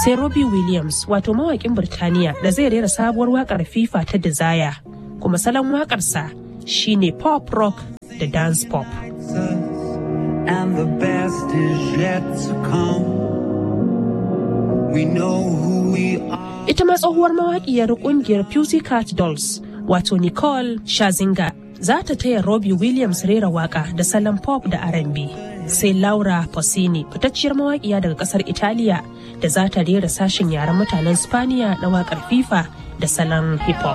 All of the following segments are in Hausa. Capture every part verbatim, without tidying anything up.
Sai Robbie Williams wato mawaƙin Birtaniya da zai rera sabuwar waƙar FIFA ta Desire, kuma salon waƙarsa shine pop rock da dance pop. And the best is yet to come. We know who we are. Ita ma tsohuwar mawaƙiyar ƙungiyar Pussycat Dolls wato Nicole Scherzinger za ta taya Robbie Williams rera waƙa da salon pop da R and B. Sai Laura Pausini fitacciyar mawaƙiya daga ƙasar Italiya da za ta rera sashen yaren mutanen Spaniya na waƙar FIFA da salon hip hop.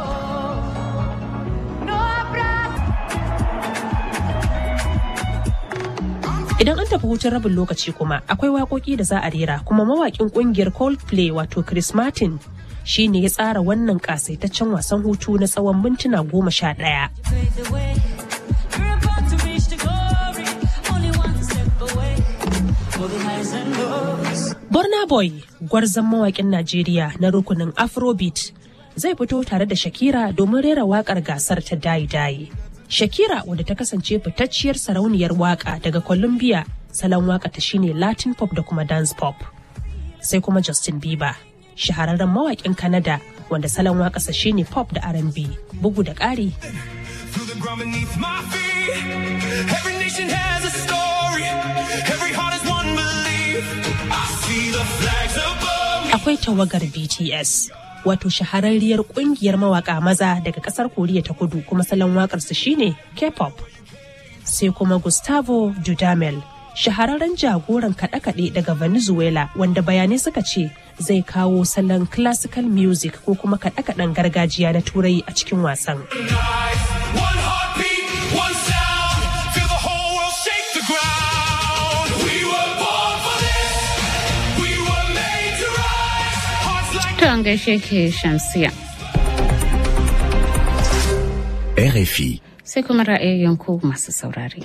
Idan an tafi hutun rabin lokaci kuma akwai waƙoƙi da za a rera, kuma mawaƙin ƙungiyar Coldplay wato Chris Martin shi ne ya tsara wannan ƙasaitaccen wasan hutu na tsawon mintuna goma sha ɗaya. Burna Boy, gwarzon mawaƙin Najeriya na rukunin Afrobeat, zai fito tare da Shakira domin rera waƙar gasar ta Dayi Dayi. Shakira, wadda ta kasance fitacciyar sarauniyar waka daga Colombia, salon waka ta shine Latin pop da kuma dance pop. Sai kuma Justin Bieber, shahararren mawakin Canada, wanda salon waƙarsa shine pop da R and B, bugu da ƙari. Akwai tawagar B T S. Wato shahararriyar kungiyar mawaka maza daga kasar Koriya ta Kudu, kuma salon waƙarsu shine K-pop. Sai kuma Gustavo Dudamel, shahararren jagoran kaɗe-kaɗe daga Venezuela, wanda bayanai suka ce zai kawo salon classical music ko kuma kaɗe-kaɗen gargajiya na Turai a cikin wasan. To an gaishe ke Shamsiya. R F I. Sai kuma ra'ayoyin ku masu saurare.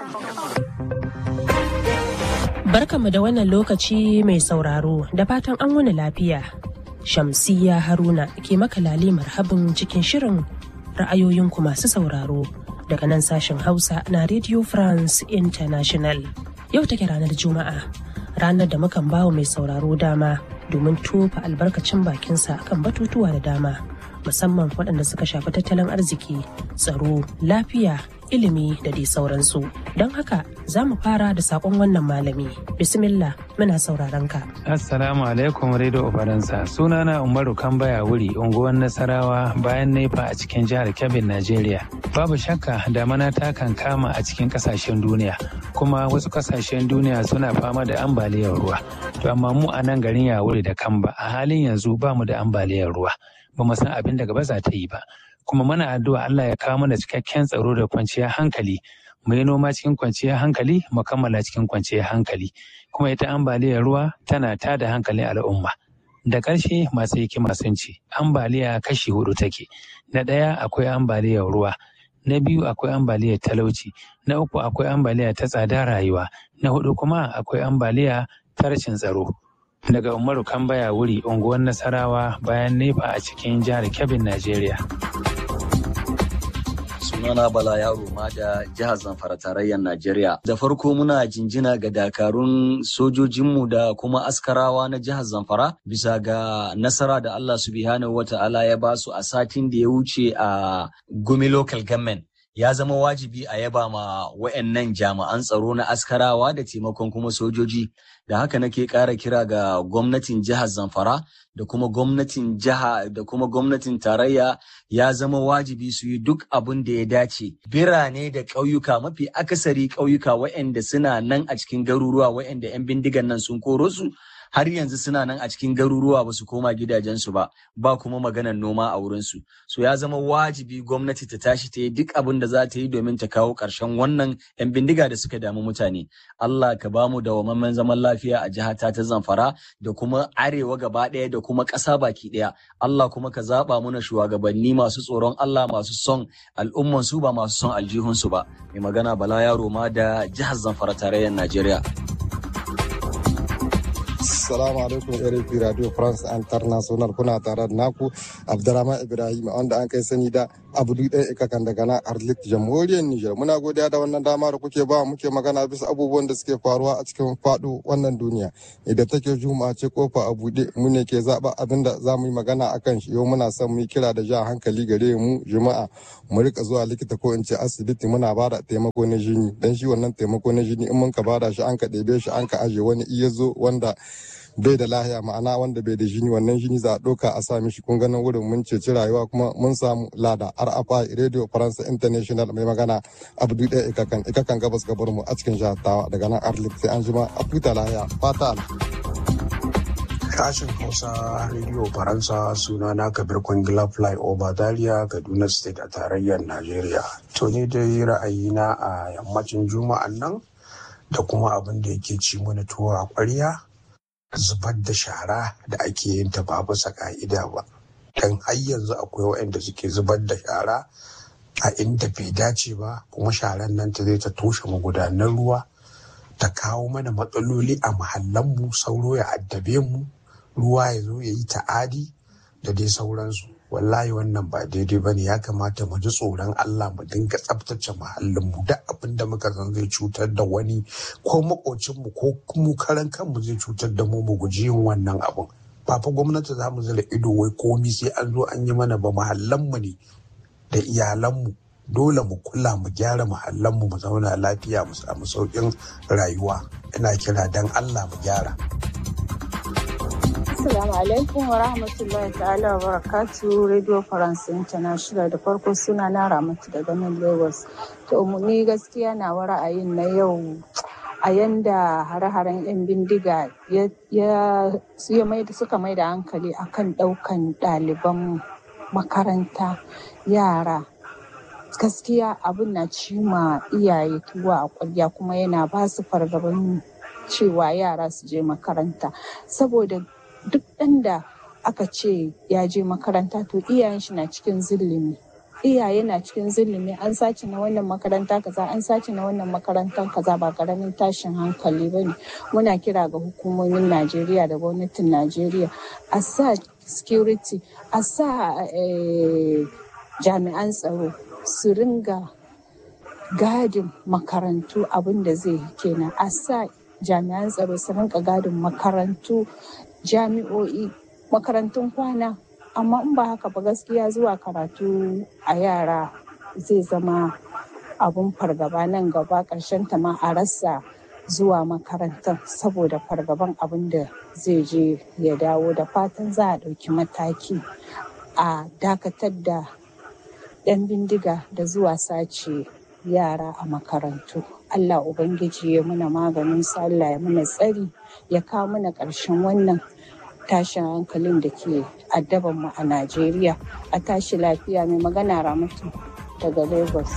Barkanmu da wannan lokaci mai sauraro, da fatan an wani lafiya. Shamsiya Haruna ke maka lale marhabin cikin shirin ra'ayoyin ku masu sauraro daga nan sashen Hausa na Radio France International. Yau take ranar Juma'a, ranar da mukan bawa mai sauraro dama domin tofa albarkacin bakinsa kan batutuwa da dama, musamman waɗanda suka shafi tattalin arziki, tsaro, lafiya, ilimi da dai sauransu. Don haka za mu fara da saƙon wannan malami. Bismillah, muna sauraron ka. Assalamu alaikum Radio Faransa. Sunana Umaru Kambaya Wuri, unguwar Nasarawa bayan Nefa a cikin jihar Kebbi, Najeriya. Babu shakka damana ta kan kama a cikin kasashen duniya, kuma wasu kasashen duniya suna fama da ambaliyar ruwa. To amma mu a nan garin Yawuri da Kamba a halin yanzu ba mu da ambaliyar ruwa. Ba mu san abin da gaba za ta yi ba. Kuma muna addu'a Allah ya kawo mana cikakken tsaro da kwanciyar hankali. Mu yi noma cikin kwanciyar hankali, mu kammala cikin kwanciyar hankali. Kuma ita ambaliyar ruwa tana tada hankalin al'umma. Da ƙarshe masu hikima sun ce, ambaliya kashi hudu take. Na ɗaya akwai ambaliyar ruwa. Na biyu akwai ambaliyar talauci. Na uku akwai ambaliya ta tsadar rayuwa. Na hudu kuma akwai ambaliya ta rashin tsaro. Daga Umaru Kambaya Wuri, unguwar Nasarawa bayan Nefa a cikin jihar Kebbi, Najeriya. Sunana Bala Yaro ma da jihar Zamfara tarayyar Najeriya. Da farko muna jinjina ga dakarun sojojinmu da kuma askarawa na jihar Zamfara bisa ga nasara da Allah subhanahu wa ta'ala ya ba su a satin da ya wuce a Gumi Local Government. Ya zama wajibi a yaba ma wa'annan jami'an tsaro na askarawa da taimakon kuma sojoji. Da haka nake ƙara kira ga gwamnatin jihar Zamfara da kuma gwamnatin jiha da kuma gwamnatin tarayya, ya zama wajibi su yi duk abin da ya dace. Birane da ƙauyuka, mafi akasari ƙauyuka wa'anda suna nan a cikin garuruwa wa'anda 'yan bindigan nan sun koro su, har yanzu suna nan a cikin garuruwa ba su koma gidajensu ba, ba kuma maganar noma a wurinsu. So ya zama wajibi gwamnati ta tashi ta yi duk abin da za ta yi domin ta kawo ƙarshen wannan 'yan bindiga da suka damu mutane. Allah ka ba mu dawwammamen zaman lafiya a jihata ta Zamfara da kuma arewa gaba ɗaya da kuma ƙasa baki ɗaya. Allah kuma ka zaɓa muna shugabanni masu tsoron Allah, masu son al'ummansu ba masu son aljihunsu ba. Mai magana Bala Yaro ma da jihar Zamfara tarayyar Najeriya. Assalamu alaikum R F I Radio France International, kuna tare da naku Abdurrahman Ibrahim wanda an kai sani da Abdu ɗaya ikakan daga na Arlit Jamhuriyar Nijar. Muna godiya da wannan dama da kuke ba muke magana bisa abubuwan da suke faruwa a cikin faɗo wannan duniya. Idan take juma'a ce kofa a buɗe mu ne ke zaɓa abin da za mu yi magana a kan shi. Yau muna son mu yi kira da ja hankali gare mu juma'a mu rika zuwa likita ko in ce asibiti muna ba da taimako na jini. Dan shi wannan taimako na jini in mun ka ba da shi an ka ɗebe shi an ka aje wani iya zo wanda bai da lahiya, ma'ana wanda bai da jini, wannan jini za a ɗauka a sa mishi. Kun ganin wurin mun ceci rayuwa kuma mun samu lada. R F I Radio France International mai magana Abdu ɗaya ikakan ikakan gabas gabar mu a cikin jihar Tawa daga nan Arlit. Sai an jima a futa lahiya fata ala. Sashen Hausa Radio Faransa, suna na Kabir Kwangila Flyover Zaria, Kaduna State a tarayyar Najeriya. To ne dai ra'ayina a yammacin Juma'an nan da kuma abin da yake ci mana tuwo a ƙwarya, zubar da shara da ake yin ta ba bisa ka'ida ba. Dan har yanzu akwai waɗanda suke zubar da shara a inda bai dace ba, kuma sharan nan ta zai ta toshe magudanan ruwa, ta kawo mana matsaloli a mahallanmu, sauro ya addabe mu, ruwa ya zo ya yi ta'adi da dai sauransu. Wallahi wannan ba daidai ba ne. Ya kamata mu ji tsoron Allah, mu dinga tsabtace muhallinmu. Duk abin da muka san zai cutar da wani ko makocinmu ko mu karan kanmu zai cutar da mu, mu guji yin wannan abin. Ba fa gwamnati za mu zira ido wai komi sai an zo an yi mana ba. Muhallanmu ne da iyalanmu, dole mu kula mu gyara muhallanmu mu zauna lafiya mu samu sauƙin rayuwa. Ina kira dan Allah mu gyara. Assalamu alaikum wa rahmatullahi ta'ala wa barakatu. Radio France International, da farko suna na Ramatu daga nan Lagos. To ni gaskiya na wa ra'ayin na yau a yanda hare-haren 'yan bindiga ya mai da suka mai da hankali akan ɗaukan ɗaliban makaranta yara. Gaskiya abin na cima iyaye tuwa a ƙwarya kuma yana ba su fargaban cewa yara su je makaranta, saboda duk ɗan da aka ce ya je makaranta to iyayen shi na cikin zulumi. Iyaye na cikin zulumi, an sace na wannan makaranta kaza, an sace na wannan makarantar kaza, ba karamin tashin hankali ba ne. Muna kira ga hukumomin Najeriya da gwamnatin Najeriya a sa security, a sa jami'an tsaro su ringa gadin makarantu. Abin da zai kenan, a sa jami'an tsaro su ringa gadin makarantu, jami'o'i, makarantun kwana. Amma in ba haka ba gaskiya zuwa karatu a yara zai zama abun fargaba nan gaba, ƙarshen ta ma a rasa zuwa makarantar saboda fargaban abin da zai je ya dawo. Da fatan za a ɗauki mataki a dakatar da ɗan bindiga da zuwa sace yara a makarantu. Allah Ubangiji ya muna maganin sa, Allah ya muna tsari, ya kawo mana ƙarshen wannan tashin hankalin da ke addaban mu a Najeriya. A tashi lafiya. Mai magana Ramatu daga Lagos.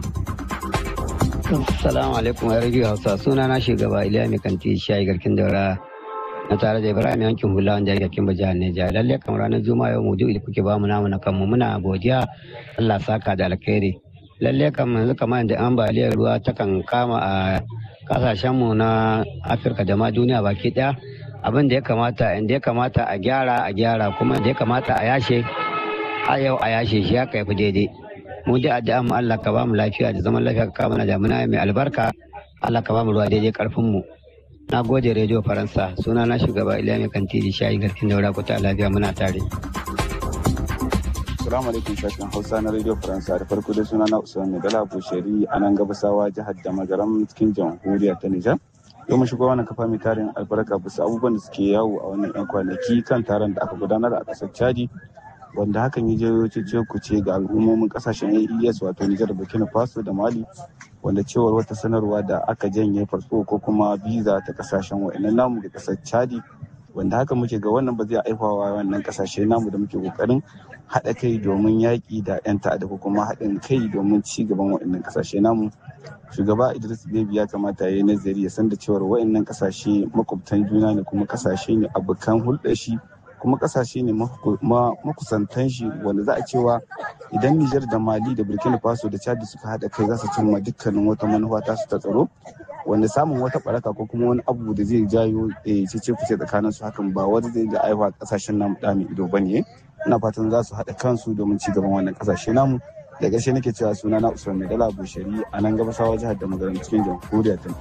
Assalamu alaikum wa radio Hausa, suna na shugaba Iliya mai kanti shayi garkin daura na tare da Ibrahim yankin hula wanda ya garkin jihar Neja. Lalle kamar ranar Juma'a yau mu da kuke ba mu namu na kanmu, muna godiya, Allah saka da alkhairi. Lalle kamar yanzu kamar yadda ambaliyar ruwa takan kama a kasashenmu na Afirka da ma duniya baki daya, abin da ya kamata inda ya kamata a gyara a gyara, kuma da ya kamata a yashe a yau a yashe shi, haka yafi daidai. Mu dai addu'a mu Allah ka ba mu lafiya da zaman lafiya, ka kama na damuna mai albarka, Allah ka ba mu ruwa daidai karfin mu. Na gode Radio Faransa, suna na shugaba Iliya mai kanti da shayi garkin daura, ku ta lafiya, muna tare. Assalamu alaikum sashen Hausa na Radio Faransa, da farko dai suna na Usman Medala Bushari a nan gabasawa jihar da Magaram cikin jamhuriyar ta Nijar. Yau mun shigo wannan kafa mai tarin albarka bisa abubuwan da suke yawo a wannan yan kwanaki kan taron da aka gudanar a ƙasar Chadi, wanda hakan ya jawo cece kuce ga al'ummomin kasashen A E S wato Nijar, Burkina Faso da Mali, wanda cewar wata sanarwa da aka janye farko ko kuma biza ta kasashen wa'annan namu ga ƙasar Chadi, wanda haka muke ga wannan ba zai aifawa wannan kasashe namu da muke kokarin haɗa kai domin yaƙi da 'yan ta'adda ko kuma haɗin kai domin ci gaban wa'annan kasashe namu. Shugaba Idris Deby ya kamata ya yi nazari ya san da cewar wa'annan kasashe makwabtan juna ne, kuma kasashe ne abokan hulɗar shi, kuma kasashe ne makusantan shi, wanda za a cewa idan Nijar da Mali da Burkina Faso da Chad suka haɗa kai za su cimma dukkanin wata manufa ta su ta tsaro, wanda samun wata baraka ko kuma wani abu da zai jayo cece kuce tsakanin su hakan ba wanda zai ga aiwa kasashen namu da mai ido bane. Ina fatan za su haɗa kansu domin ci gaban wannan kasashe namu. Da ƙarshe nake cewa suna na Usman Maidala Bushari a nan gabasawa jihar da magaram cikin jamhuriyar ta.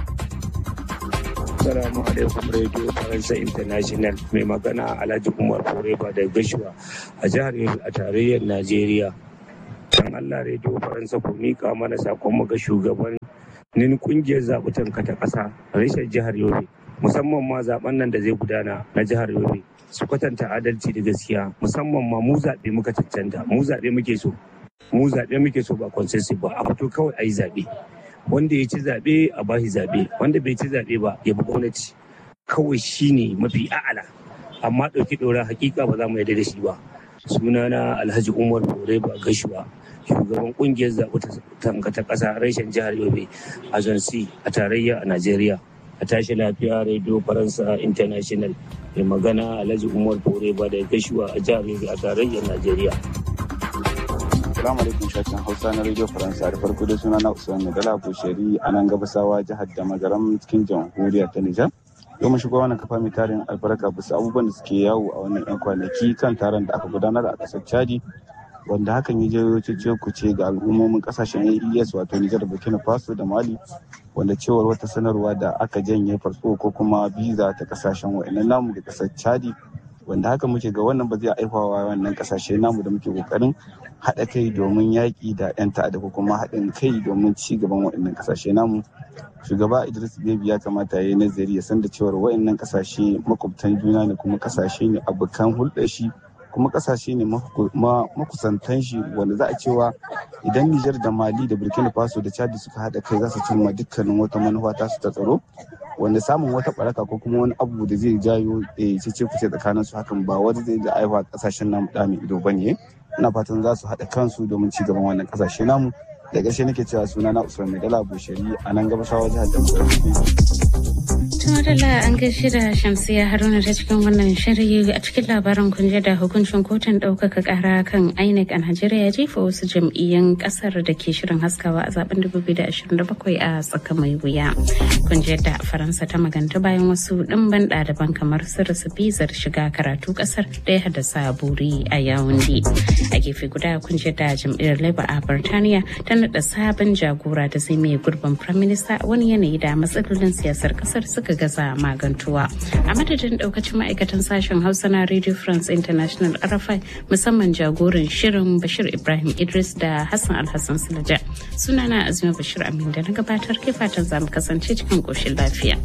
Assalamu alaikum Radio Faransa International, mai magana Alhaji Umar Foreba da Gashuwa a jihar Yobe a tarayyar Najeriya. Dan Allah Radio Faransa ku mika mana sakon mu ga shugaban nin kungiyar zabutan ka ta ƙasa reshen jihar Yobe, musamman ma zaben nan da zai gudana na jihar Yobe, su kwatanta adalci da gaskiya, musamman ma mu zaɓe muka cancanta, mu zaɓe muke so, mu zaɓe muke so ba consensus ba, a fito kawai a yi zaɓe. Wanda ya ci zaɓe a bashi zaɓe, wanda bai ci zaɓe ba ya bi gwamnati, kawai shi ne mafi a'ala, amma ɗauki ɗora hakika ba za mu yarda da shi ba. Sunana Alhaji Umar Foreba Gashuwa, shugaban kungiyar zaɓutan ta ƙasa reshen jihar Yobe a Zansi a tarayya a Najeriya. A tashi lafiya Radio Faransa International, mai magana Alhaji Umar Foreba da Gashuwa a jihar Yobe a tarayyar Najeriya. Assalamu alaikum shafin Hausa na Radio Faransa, da farko dai suna na Usman Maidala Bushari a nan gabasawa jihar da magaram cikin jamhuriyar ta Nijar. Yau mun shigo wannan kafa mai tarin albarka bisa abubuwan da suke yawo a wannan 'yan kwanaki kan taron da aka gudanar a ƙasar Chadi, wanda hakan ya jawo cece kuce ga al'ummomin kasashen A E S wato Nijar, Burkina Faso da Mali, wanda cewar wata sanarwa da aka janye farko ko kuma biza ta kasashen wa'annan namu da ƙasar Chadi, wanda haka muke ga wannan ba zai aifawa wannan kasashe namu da muke kokarin haɗa kai domin yaƙi da 'yan ta'adda ko kuma haɗin kai domin ci gaban waɗannan kasashe namu. Shugaba Idris Deby ya kamata ya yi nazari ya san da cewar waɗannan kasashe makwabtan juna ne kuma kasashe ne abokan hulɗar shi kuma kasashe ne makusantan shi, wanda za a cewa idan Nijar da Mali da Burkina Faso da Chad suka haɗa kai za su cimma dukkanin wata manufa ta su ta tsaro, wanda samun wata baraka ko kuma wani abu da zai jayo cece kuce tsakanin su hakan ba wanda zai ga aiwa kasashen namu da mai ido bane. Ina fatan za su haɗa kansu domin ci gaban wannan kasashe namu. Da ƙarshe nake cewa suna na Usman Maidala Bushari a nan gabasawa jihar da Tumadala an gaishe da Shamsiya Haruna ta cikin wannan shiri. A cikin labarin kun da hukuncin kotun ɗaukaka ƙara kan I N E C a Najeriya ya jefa wasu jam'iyyun ƙasar da ke shirin haskawa a zaben dubu biyu da ashirin da bakwai a tsaka mai wuya. Kun da Faransa ta maganta bayan wasu ɗimban ɗaliban kamar su rasa bizar shiga karatu ƙasar da ya haddasa buri a Yawundi. A gefe guda kun da jam'iyyar Labour a Birtaniya ta naɗa sabon jagora da zai mai gurbin Prime Minister wani yanayi da matsalolin siyasar ƙasar suka gaza magantuwa. A madadin daukacin ma'aikatan sashen Hausa na Radio France International R F I, musamman jagoran shirin Bashir Ibrahim Idris da Hassan Alhassan Sulaja. Sunana Azuma Bashir Amin da na gabatar, ke fatan zamu kasance cikin koshin lafiya.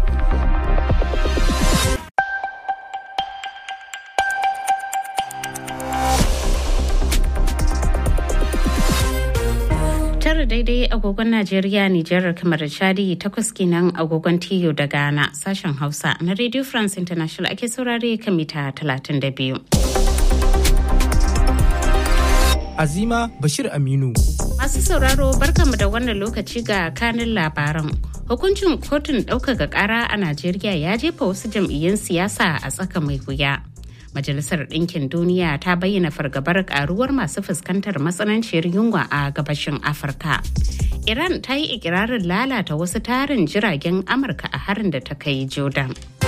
Daidai agogon Najeriya, Nijar, kamar Chadi, takwas kenan agogon Tiyo da Ghana. Sashen Hausa na Radio France International ake saurare kan mita talatin da biyu. Azima Bashir Aminu. Masu sauraro barkanmu da wannan lokaci ga kanin labaran. Hukuncin kotun ɗaukaka ƙara a Najeriya ya jefa wasu jam'iyyun siyasa a tsaka mai wuya. Majalisar Ɗinkin Duniya ta bayyana fargabar karuwar masu fuskantar matsananciyar yunwa a gabashin Afirka. Iran ta yi ikirarin lalata wasu tarin jiragen Amurka a harin da ta kai Jordan.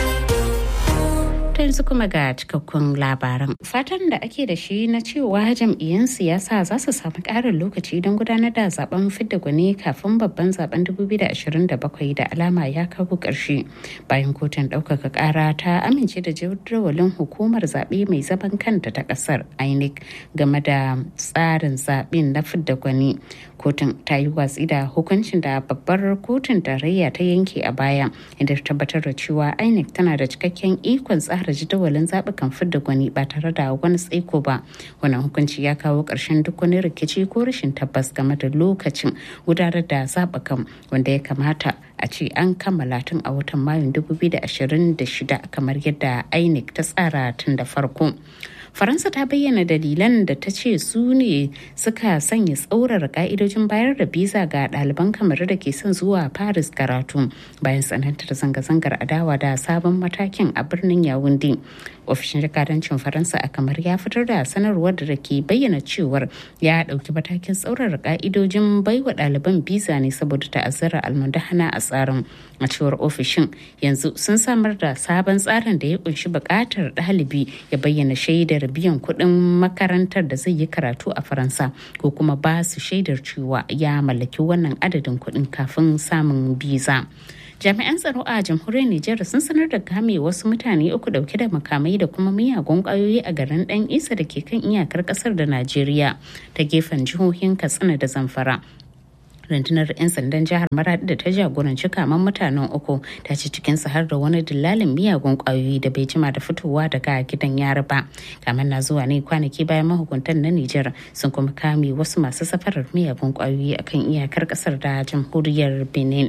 Ta yanzu kuma ga cikakkun labaran. Fatan da ake da shi na cewa jam'iyyun siyasa za su samu ƙarin lokaci don gudanar da zaben fidda gwani kafin babban zaben dubu biyu da ashirin da bakwai da alama ya kawo ƙarshe. Bayan kotun ɗaukaka ƙara ta amince da jadawalin hukumar zaɓe mai zaman kanta ta ƙasar I N E C game da tsarin zaɓen na fidda gwani. Kotun ta yi watsi da hukuncin da babbar kotun tarayya ta yanke a baya, inda ta tabbatar da cewa I N E C tana da cikakken ikon tsara jadawalin zaɓukan fidda gwani ba tare da wani tsaiko ba. Wannan hukunci ya kawo ƙarshen duk wani rikici ko rashin tabbas game da lokacin gudanar da zaɓukan, wanda ya kamata a ce an kammala tun a watan Mayun dubu biyu da ashirin da shida kamar yadda I N E C ta tsara tun da farko. Faransa ta bayyana dalilan da ta ce su ne suka sanya tsaurara ka'idojin bayar da biza ga ɗaliban kamar da ke son zuwa Paris karatu bayan tsanantar zanga-zangar adawa da sabon matakin a birnin Yawundi. Ofishin jakadancin Faransa a Kamar ya fitar da sanarwar da ke bayyana cewar ya ɗauki matakin tsaurara ka'idojin baiwa ɗaliban biza ne saboda ta'azzara almundahana a tsarin. A cewar ofishin yanzu sun samar da sabon tsarin da ya kunshi buƙatar ɗalibi ya bayyana shaidar biyan kuɗin makarantar da zai yi karatu a Faransa ko kuma ba su shaidar cewa ya mallaki wannan adadin kuɗin kafin samun biza. Jami'an tsaro a jamhuriyar Nijar sun sanar da kame wasu mutane uku dauke da makamai da kuma miyagun kwayoyi a garin Dan Isa da ke kan iyakar kasar da Najeriya ta gefen jihohin Katsina da Zamfara. Rundunar 'yan sandan jihar Maradi da ta jagoranci kaman mutanen uku ta ce cikinsu har da wani dillalin miyagun kwayoyi da bai jima da fitowa daga gidan yari ba. Kaman na zuwa ne kwanaki bayan mahukuntan na Nijar sun kuma kame wasu masu safarar miyagun kwayoyi akan iyakar kasar da jamhuriyar Benin.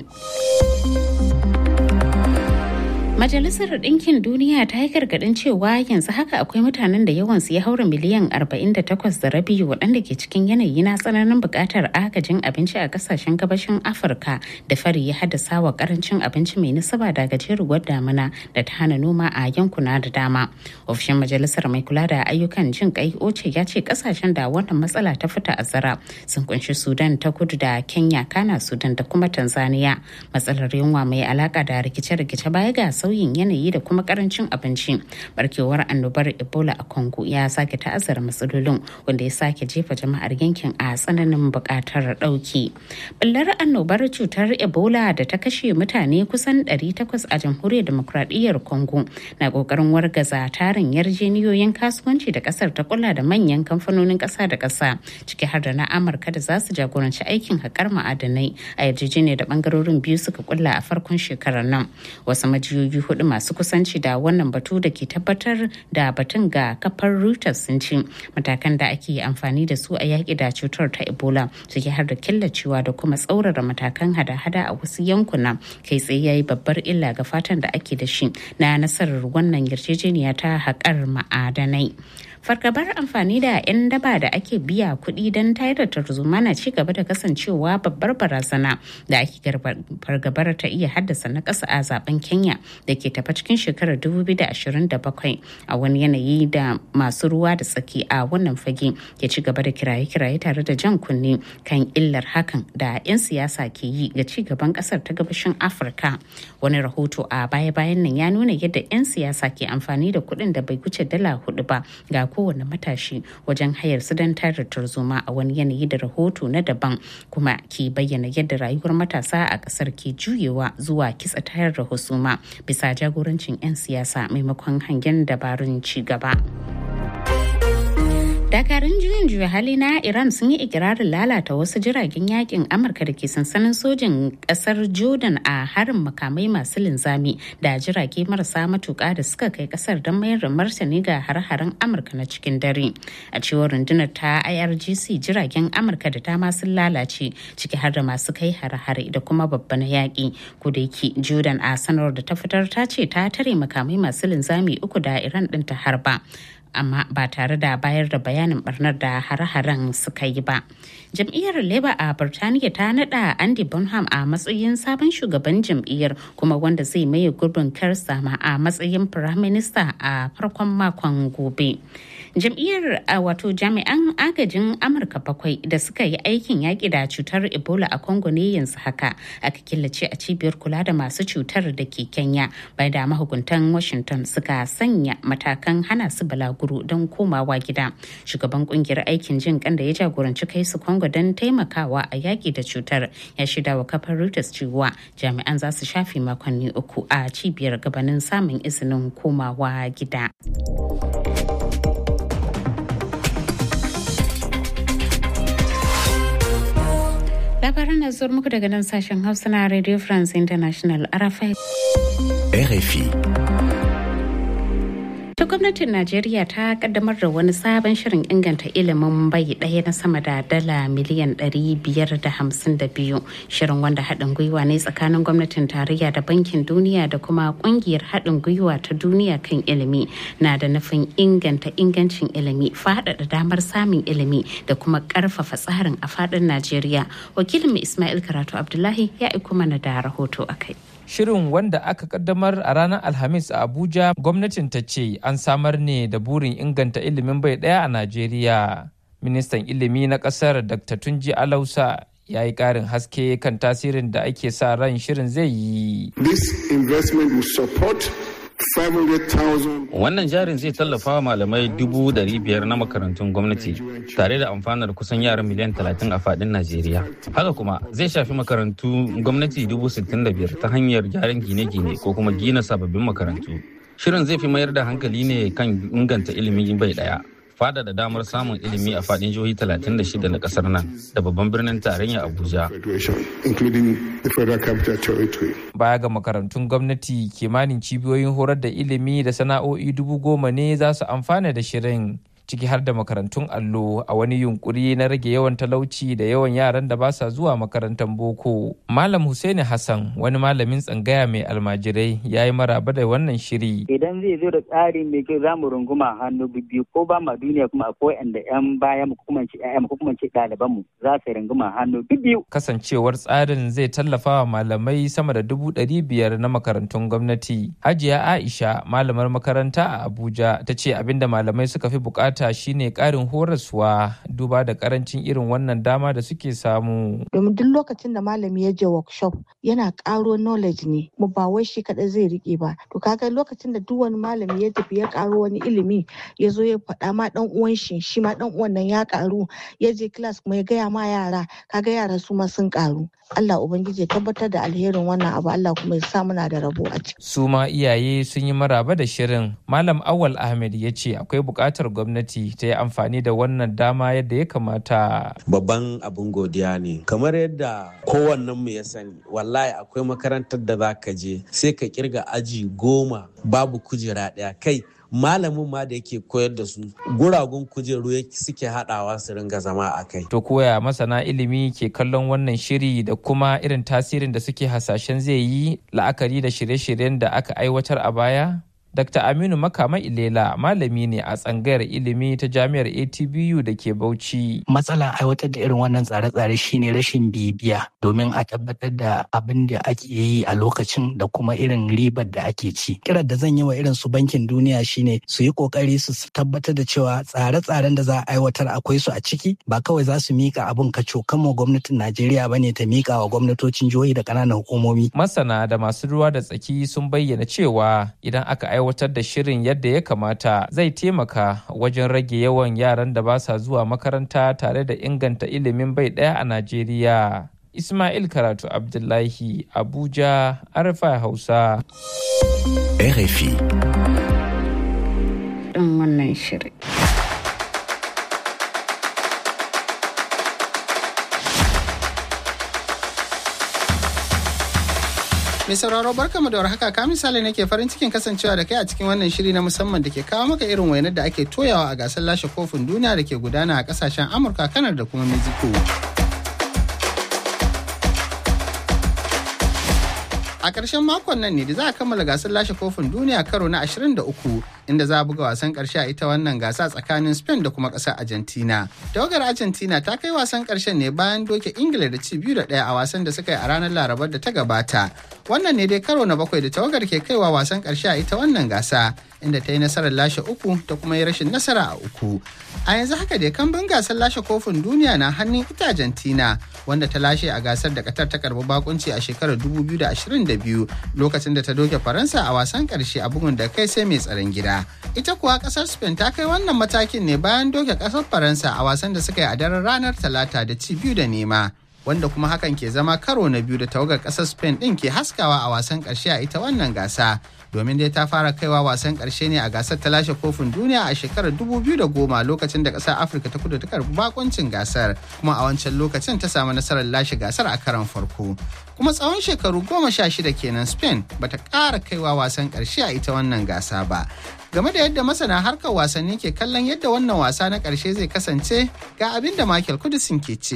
Majalisar Ɗinkin Duniya ta yi gargaɗin cewa yanzu haka akwai mutanen da yawansu ya haura miliyan arba'in da takwas da rabi waɗanda ke cikin yanayi na tsananin buƙatar agajin abinci a ƙasashen gabashin Afirka da fari ya haddasa wa ƙarancin abinci mai nasaba da gajeruwar damina da ta hana noma a yankuna da dama. Ofishin Majalisar mai kula da ayyukan jin ƙai Oce ya ce ƙasashen da wannan matsala ta fita azara sun kunshi Sudan ta kudu da Kenya, Kana, Sudan da kuma Tanzania. Matsalar yunwa mai alaƙa da rikice-rikice baya ga sauyin yanayi da kuma karancin abinci. Barkewar annobar Ebola a Congo ya sake ta'azzara matsalolin wanda ya sake jefa jama'ar yankin a tsananin buƙatar ɗauki. Ɓullar annobar cutar Ebola da ta kashe mutane kusan ɗari takwas a jamhuriyar demokradiyyar Congo na ƙoƙarin wargaza tarin yarjeniyoyin kasuwanci da ƙasar ta kula da manyan kamfanonin ƙasa da ƙasa ciki har da na Amurka da za su jagoranci aikin haƙar ma'adanai a yarjejeniyar da ɓangarorin biyu suka kulla a farkon shekarar nan. Wasu majiyoyi hudu masu kusanci da wannan batu da ke tabbatar da batun ga kafar Reuters sun ce matakan da ake amfani da su a yaƙi da cutar ta Ebola suke har da killacewa da kuma tsaurara matakan hada-hada a wasu yankuna kai tsaye yayi babbar illa ga fatan da ake da shi na nasarar wannan yarjejeniya ta haƙar ma'adanai. Fargabar amfani da 'yan daba da ake biya kuɗi don tayar da tarzoma na ci gaba da kasancewa babbar barazana da ake fargabar ta iya haddasa na ƙasa a zaben Kenya da ke tafa cikin shekarar dubu biyu da ashirin da bakwai a wani yanayi da masu ruwa da tsaki a wannan fage ke ci gaba da kiraye-kiraye tare da jan kunne kan illar hakan da 'yan siyasa ke yi ga ci gaban ƙasar ta gabashin Afirka. Wani rahoto a baya-bayan nan ya nuna yadda 'yan siyasa ke amfani da kuɗin da bai wuce dala hudu ba ga kowane matashi wajen hayar su don tare tarzoma a wani yanayi da rahoto na daban kuma ke bayyana yadda rayuwar matasa a kasar ke juyewa zuwa kitsa tayar da husuma bisa jagorancin 'yan siyasa maimakon hangen dabarun ci gaba. Dakarun juyin juya hali na Iran sun yi ikirarin lalata wasu jiragen yakin Amurka da ke sansanin sojin kasar Jordan a harin makamai masu linzami da jirage marasa matuƙa da suka kai kasar don mayar da martani ga har-haren Amurka na cikin dare. A cewar rundunar ta I R G C jiragen Amurka da dama sun lalace ciki har da masu kai har-hare da kuma babban yaƙi. Kudaki Jordan a sanarwar da ta fitar ta ce ta tare makamai masu linzami uku da Iran ɗin ta harba. Amma ba tare da bayar da bayanin barnar da hare-haren suka yi ba. Jam'iyyar Labour a Birtaniya ta nada Andy Bonham a matsayin sabon shugaban jam'iyyar kuma wanda zai maye gurbin Keir Starmer a matsayin Prime Minister a farkon makon gobe. Jam'iyyar wato jami'an agajin Amurka bakwai da suka yi aikin yaƙi da cutar Ebola a Congo ne yanzu haka aka killace a cibiyar kula da masu cutar da ke Kenya bai da mahukuntan Washington suka sanya matakan hana su balaguro don komawa gida. Shugaban kungiyar aikin jin kan da ya jagoranci kai su Congo don taimakawa a yaƙi da cutar ya shida wa kafar Reuters cewa jami'an za su shafe makonni uku a cibiyar gabanin samun izinin komawa gida. Labaran na zuwa muku daga nan sashen Hausa na Radio France International R F I. R F I. Ta gwamnatin Najeriya ta kaddamar da wani sabon shirin inganta ilimin bai ɗaya na sama da dala miliyan ɗari biyar da hamsin da biyu. Shirin wanda haɗin gwiwa ne tsakanin gwamnatin tarayya da bankin duniya da kuma ƙungiyar haɗin gwiwa ta duniya kan ilimi na da nufin inganta ingancin ilimi, faɗaɗa damar samun ilimi da kuma ƙarfafa tsarin a faɗin Najeriya. Wakilin Ismail Karatu Abdullahi ya aiko mana da rahoto a kai. Shirin wanda aka kaddamar a ranar Alhamis a Abuja, gwamnatin ta ce an samar ne da burin inganta ilimin bai ɗaya a Najeriya. Ministan ilimi na ƙasar Doctor Tunji Alausa ya yi ƙarin haske kan tasirin da ake sa ran shirin zai yi. This investment will support Wannan jarin zai tallafa wa malamai dubu dari biyar na makarantun gwamnati tare da amfanar kusan yara miliyan talatin a fadin Najeriya. Haka kuma zai shafi makarantu gwamnati dubu sittin da biyar ta hanyar gyaran gine-gine ko kuma gina sababbin makarantu. Shirin zai fi mayar da hankali ne kan inganta ilimin bai daya. Fada da damar samun ilimi a fadin jihohi talatin da shida na kasar nan da babban birnin tarayya Abuja. Baya ga makarantun gwamnati, kimanin cibiyoyin horar da ilimi da sana'o'i dubu goma ne za su amfana da shirin, ciki har da makarantun allo a wani yunkuri na rage yawan talauci da yawan yaran da ba sa zuwa makarantar boko. Malam Hussaini Hassan, wani malamin tsangaya mai almajirai, ya yi maraba da wannan shiri. Idan zai zo da tsari mai kyau za mu runguma hannu biyu ko ba ma duniya kuma akwai inda yan baya mu kuma ce ƴaƴa mu kuma ce ɗaliban mu za su runguma hannu biyu. Kasancewar tsarin zai tallafa wa malamai sama da dubu ɗari biyar na makarantun gwamnati. Hajiya Aisha, malamar makaranta a Abuja, ta ce abinda malamai suka fi bukata shine karin horaswa duba da karancin irin wannan dama da suke samu. Domin duk lokacin da malami ya je workshop yana karo knowledge ne, mu ba wai shi kadai zai rike ba. To kaga lokacin da duk wani malami ya tafi ya karo wani ilimi ya zo ya faɗa ma dan uwan shi, shi ma dan uwan nan ya karu, ya je class kuma ya gaya ma yara, kaga yara su ma sun karu. Allah Ubangiji ya tabbatar da alherin wannan abu, Allah kuma ya sa muna da rabo a ciki. Su ma iyaye sun yi maraba da shirin. Malam Awal Ahmed ya ce akwai buƙatar gwamnati ta yi amfani da wannan dama yadda ya kamata. Babban abin godiya ne. Kamar yadda kowannen mu ya sani, wallahi akwai makarantar da za ka je sai ka kirga aji goma babu kujera ɗaya, kai malamin ma da yake koyar da su guragun kujeru suke haɗawa su ringa zama a kai. To koya masana ilimi ke kallon wannan shiri da kuma irin tasirin da suke hasashen zai yi la'akari da shirye-shiryen da aka aiwatar a baya? Dakta Aminu Makama Ilela malami ne a tsangayar ilimi ta jami'ar A T B U da ke Bauchi. Matsalar aiwatar da irin wannan tsare-tsare shine rashin bibiya domin a tabbatar da abin da ake yi a lokacin da kuma irin ribar da ake ci. Kiran da zan yi wa irin su bankin duniya shine su yi kokari su tabbatar da cewa tsare-tsaren da za a aiwatar akwai su a ciki, ba kawai za su mika abin kaco kama gwamnatin Najeriya bane ta mika wa gwamnatocin jihohi da ƙananan hukumomi. Masana da masu ruwa da tsaki sun bayyana cewa idan aka aiwatar aiwatar da shirin yadda ya kamata zai taimaka wajen rage yawan yaran da ba sa zuwa makaranta tare da inganta ilimin bai ɗaya a Najeriya. Ismail Karatu Abdullahi, Abuja, R F I Hausa. R F I. Ɗin wannan shirin. Mai sauraro barkamu da warhaka, ka misali nake farin cikin kasancewa da kai a cikin wannan shiri na musamman da ke kawo maka irin wainar da ake toyawa a gasar lashe kofin duniya da ke gudana a kasashen Amurka, Kanar da kuma Mexico. A ƙarshen makon nan ne da za a kammala gasar lashe kofin duniya karo na ashirin da uku, inda za a buga wasan ƙarshe a ita wannan gasa tsakanin Spain da kuma ƙasar Argentina. Tawagar Argentina ta kai wasan ƙarshen ne bayan doke Ingila da ci biyu da ɗaya a wasan da suka yi a ranar Larabar da ta gabata. Wannan ne dai karo na bakwai da tawagar ke kaiwa wasan ƙarshe a ita wannan gasa, inda ta yi nasarar lashe uku ta kuma yi rashin nasara a uku. A yanzu haka dai kambun gasar lashe kofin duniya na hannun ita Argentina, wanda ta lashe a gasar da Qatar ta karbi bakunci a shekarar dubu biyu da ashirin da biyu lokacin da ta doke Faransa a wasan ƙarshe a bugun da kai sai mai tsaron gida. Ita kuwa ƙasar Spain ta kai wannan matakin ne bayan doke ƙasar Faransa a wasan da suka yi a daren ranar Talata da ci biyu da nema, wanda kuma hakan ke zama karo na biyu da tawagar ƙasar Spain ɗin ke haskawa a wasan ƙarshe a ita wannan gasa. Domin dai ta fara kaiwa wasan ƙarshe ne a gasar ta lashe kofin duniya a shekarar dubu biyu da goma lokacin da ƙasar Afirka ta kudu ta karbi bakuncin gasar, kuma a wancan lokacin ta samu nasarar lashe gasar a karon farko. Kuma tsawon shekaru goma sha shida kenan Spain bata ƙara kaiwa wasan ƙarshe a ita wannan gasa ba. Game da yadda masana harkar wasanni ke kallon yadda wannan wasa na ƙarshe zai kasance, ga abin da Michael Kudisin ke cewa.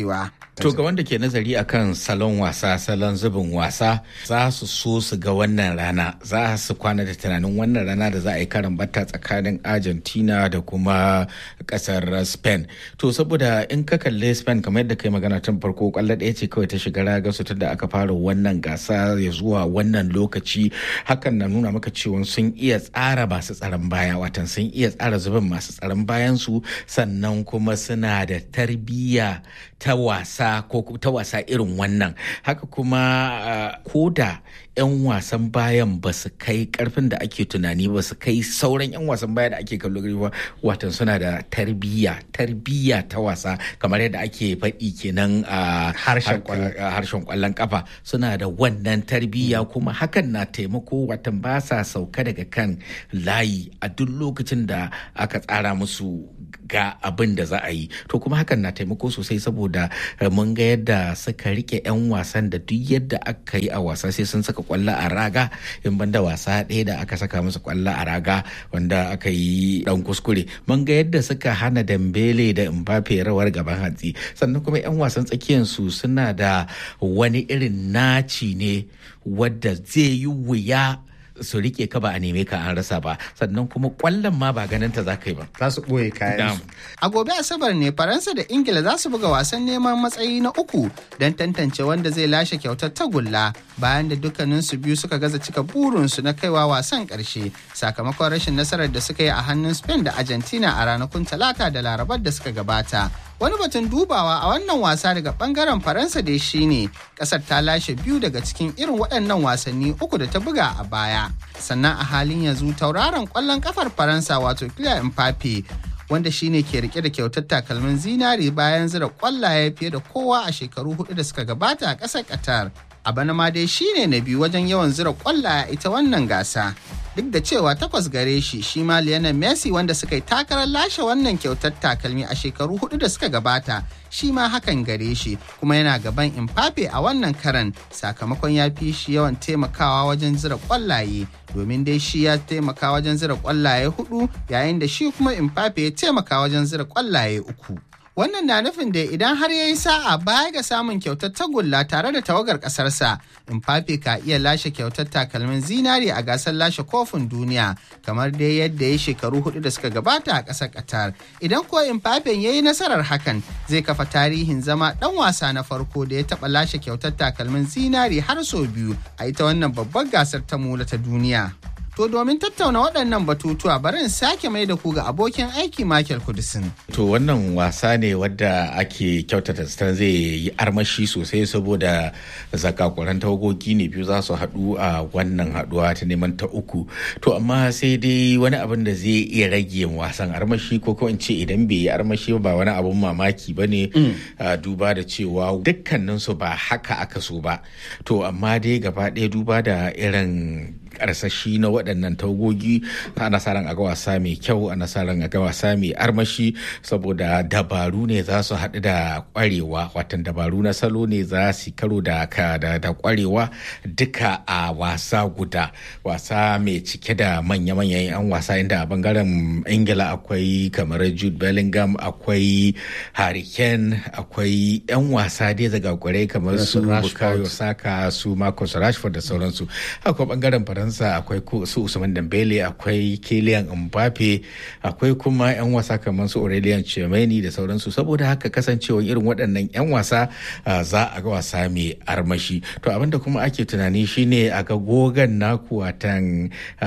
To ga wanda ke nazari akan salon wasa, salon zubin wasa, za su so su ga wannan rana, za su kwana da tunanin wannan rana da za a yi karan batta tsakanin Argentina da kuma kasar Spain. To saboda in ka kalle Spain kamar yadda kai magana tun farko kwallo ɗaya ce kawai ta shiga raga su tunda aka fara wannan gasa ya zuwa wannan lokaci, hakan na nuna maka cewa sun iya tsara masu tsaron baya, watan sun iya tsara zubin masu tsaron bayan su, sannan kuma suna da tarbiyya ta wasa ko ta wasa irin wannan. Haka kuma uh, koda 'yan wasan bayan ba su kai karfin da ake tunani ba su kai sauran 'yan wasan baya da ake kallo gari ba, watan suna da tarbiyya tarbiyya ta wasa kamar yadda ake faɗi kenan a harshen kwallon kafa, suna da wannan tarbiyya kuma hakan na taimako, watan ba sa sauka daga kan layi a duk lokacin da aka tsara musu ga abin da za a yi. To kuma hakan na taimako sosai saboda mun ga yadda suka rike 'yan wasan da duk yadda aka yi a wasa sai sun saka kwallo a raga, in banda wasa ɗaya da aka saka musu kwallo a raga wanda aka yi dan kuskure. Mun ga yadda suka hana Dembele da Mbappe rawar gaban hatsi, sannan kuma 'yan wasan tsakiyar su suna da wani irin naci ne wadda zai yi wuya su rike ka ba a neme ka an rasa ba, sannan kuma kwallon ma ba ganin ta za ka yi ba, za su ɓoye kayan su. A gobe Asabar ne Faransa da Ingila za su buga wasan neman matsayi na uku don tantance wanda zai lashe kyautar tagulla bayan da dukkanin su biyu suka gaza cika burinsu na kaiwa wasan ƙarshe sakamakon rashin nasarar da suka yi a hannun Spain da Argentina a ranakun Talata da Larabar da suka gabata. Wani batun dubawa a wannan wasa daga bangaren Faransa dai shine kasar ta lashe biyu daga cikin irin waɗannan wasanni uku da ta buga a baya. Sannan a halin yanzu tauraron ƙwallon kafar Faransa wato Kylian Mbappe, wanda shine ke rike da kyautar takalmin zinari bayan zira ƙwallaye fiye da kowa a shekaru hudu da suka gabata a ƙasar Qatar. A bana ma dai shine na biyu wajen yawan zira ƙwallaye ita wannan gasa. Duk da cewa takwas gare shi, shi ma Lionel Messi wanda suka yi takarar lashe wannan kyautar takalmi a shekaru hudu da suka gabata, shi ma hakan gare shi, kuma yana gaban Mbappe a wannan karan sakamakon ya fi shi yawan taimakawa wajen zira kwallaye, domin dai shi ya taimaka wajen zira kwallaye hudu yayin da shi kuma Mbappe ya taimaka wajen zira kwallaye uku. Wannan na nufin da idan har ya yi sa'a baya ga samun kyautar tagulla tare da tawagar ƙasarsa, Mbappe ka iya lashe kyautar takalmin zinari a gasar lashe kofin duniya kamar dai yadda ya shekaru hudu da suka gabata a ƙasar Qatar. Idan kuwa Mbappe ya yi nasarar hakan, zai kafa tarihin zama ɗan wasa na farko da ya taɓa lashe kyautar takalmin zinari har sau biyu a ita wannan babbar gasar ta mula ta duniya. To domin tattauna waɗannan batutuwa bari in sake mai da ku ga abokin aiki Michael Kudisin. To wannan wasa ne wadda ake kyautata zaton zai yi armashi sosai saboda zakakuran tawagogi ne biyu za su haɗu a wannan haɗuwa ta neman ta uku. To amma sai dai wani abin da zai iya rage wasan armashi ko ko in ce idan bai yi armashi ba wani abin mamaki ba ne, duba da cewa dukkaninsu ba haka aka so ba. To amma dai gaba ɗaya duba da irin karsashi na waɗannan tagogi, ana sa ran a ga wasa mai kyau, ana sa ran a ga wasa mai armashi saboda dabaru ne za su haɗu da ƙwarewa, watan dabaru na salo ne za su karo da da ƙwarewa duka a wasa guda, wasa mai cike da manya-manyan 'yan wasa, inda a bangaren Ingila akwai kamar Jude Bellingham, akwai Harry Kane, akwai 'yan wasa dai daga ƙwarai kamar su Bukayo Saka, su Marcus Rashford da sauransu. Akwai bangaren Faransa akwai su Usman Dembele, akwai Kylian Mbappe, akwai kuma 'yan wasa kamar su Aurelien Tchouameni da sauransu. Saboda haka kasancewa irin waɗannan 'yan wasa za a ga wasa mai armashi. To abinda kuma ake tunani shine a ga gogan naku watan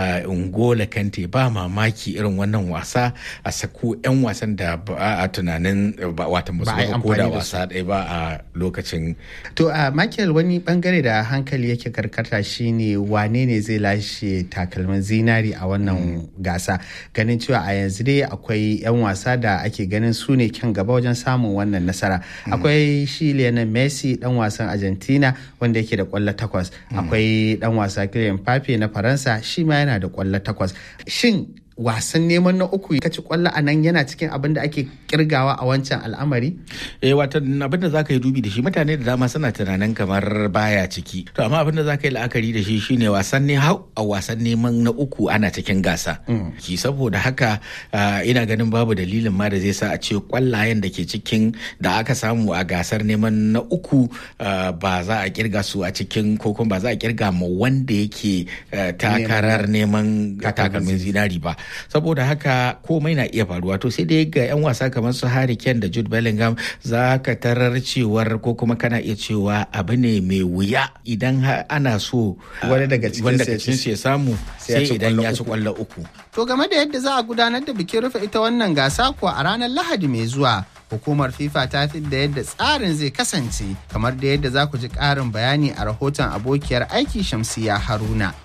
N'Golo Kante, ba mamaki irin wannan wasa a sako 'yan wasan da ba a tunanin watan ba su ko da wasa ɗaya ba a lokacin. To a Michael, wani bangare da hankali yake karkata shine wane ne zai lashe takalmin zinari a wannan gasa, ganin cewa a yanzu dai akwai 'yan wasa da ake ganin su ne kyan gaba wajen samun wannan nasara. Akwai shi Lionel Messi dan wasan Argentina wanda yake da kwallo takwas, akwai dan wasa Kylian Mbappe na Faransa shi ma yana da kwallo takwas. Shin wasan neman na uku ka ci kwallo a nan yana cikin abin da ake kirgawa a wancan al'amari? Eh wato abin da zaka yi dubi da shi mutane da dama suna tunanin kamar baya ciki. To amma abin da zaka yi la'akari da shi shine wasan ne hau a wasan neman na uku ana cikin gasa. Ki saboda haka ina ganin babu dalilin ma da zai sa a ce kwallayen da ke cikin da aka samu a gasar neman na uku ba za a kirga su a cikin ko kuma ba za a kirga ma wanda yake takarar neman takalmin zinari ba. Saboda haka komai na iya faruwa to sai dai ga 'yan wasa kamar su Harry Kane da Jude Bellingham za ka tarar cewar ko kuma kana iya cewa abu ne mai wuya idan ana so wani daga cikin su ya samu sai idan ya ci kwallo uku. To game da yadda za a gudanar da bikin rufe ita wannan gasa kuwa a ranar Lahadi mai zuwa hukumar FIFA ta fi da yadda tsarin zai kasance kamar da yadda za ku ji ƙarin bayani a rahoton abokiyar aiki Shamsiya Haruna.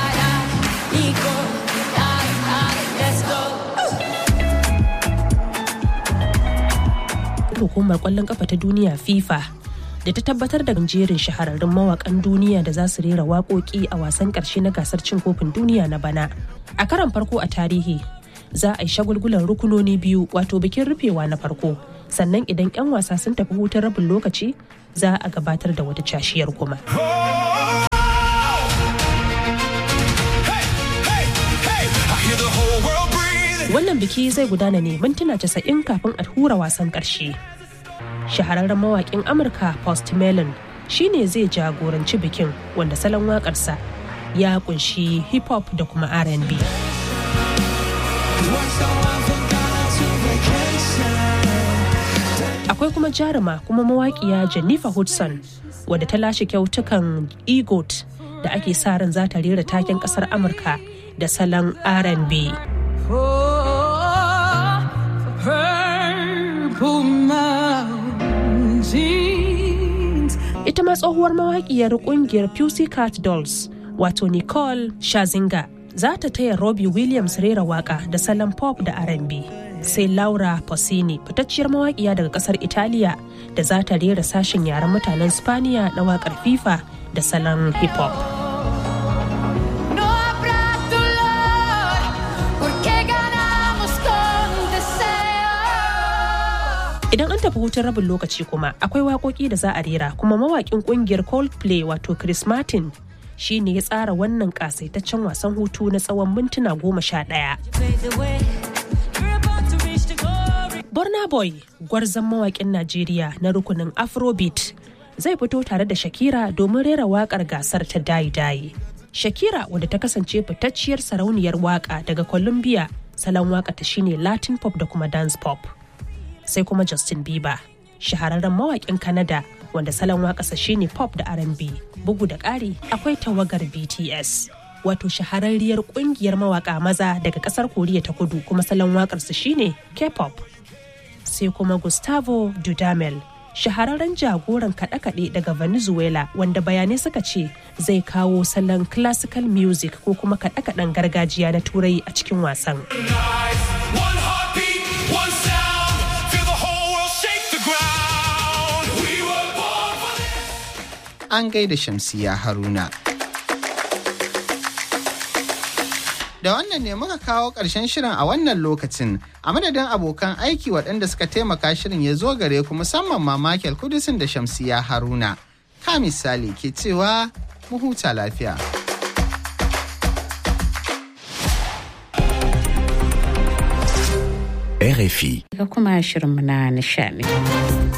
Hukumar kwallon kafa ta duniya FIFA da ta tabbatar da jerin shahararrun mawakan duniya da za su rera waƙoƙi a wasan ƙarshe na gasar cin kofin duniya na bana. A karon farko a tarihi za a yi shagulgulan rukunoni biyu wato bikin rufewa na farko sannan idan 'yan wasa sun tafi hutun rabin lokaci za a gabatar da wata cashiyar kuma. Wannan biki zai gudana ne mintuna casa'in kafin a hura wasan ƙarshe. Shahararren mawaƙin Amurka Post Malone shine zai jagoranci bikin wanda salon waƙarsa ya kunshi hip hop da kuma R and B. Akwai kuma jaruma kuma mawaƙiya Jennifer Hudson wadda ta lashe kyautukan EGOT da ake sa ran za ta rera taken ƙasar Amurka da salon R and B. Ita ma tsohuwar mawaƙiyar ƙungiyar Pussycat Dolls wato Nicole Scherzinger za ta taya Robbie Williams rera waƙa da salon pop da R and B. Sai Laura Pausini fitacciyar mawaƙiya daga ƙasar Italiya da za ta rera sashen yaren mutanen Spaniya na waƙar FIFA da salon hip hop. Idan an tafi hutun rabin lokaci kuma akwai waƙoƙi da za a rera kuma mawaƙin ƙungiyar Coldplay wato Chris Martin shi ne ya tsara wannan ƙasaitaccen wasan hutu na tsawon mintuna goma sha ɗaya. Burna Boy, gwarzon mawaƙin Najeriya na rukunin Afrobeat, zai fito tare da Shakira domin rera waƙar gasar ta Dayi Dayi. Shakira wadda ta kasance fitacciyar sarauniyar waƙa daga Colombia, salon waƙa ta shine Latin pop da kuma dance pop. Sai kuma Justin Bieber, shahararren mawaƙin Canada wanda salon waƙarsa shine pop da R and B. Bugu da ƙari akwai tawagar B T S, wato shahararriyar ƙungiyar mawaƙa maza daga ƙasar Koriya ta Kudu kuma salon waƙarsa shine K-pop. Sai kuma Gustavo Dudamel, shahararren jagoran kaɗe-kaɗe daga Venezuela wanda bayanai suka ce zai kawo salon classical music ko kuma kaɗe-kaɗen gargajiya na Turai a cikin wasan. An gaida Shamsiya Haruna. Da wannan ne muka kawo ƙarshen shirin a wannan lokacin a madadin abokan aiki waɗanda suka taimaka shirin ya zo gare ku musamman ma Michael Kudisin da Shamsiya Haruna. Ka misali ke cewa mu huta lafiya. R F I. Ga kuma shirin na nishani.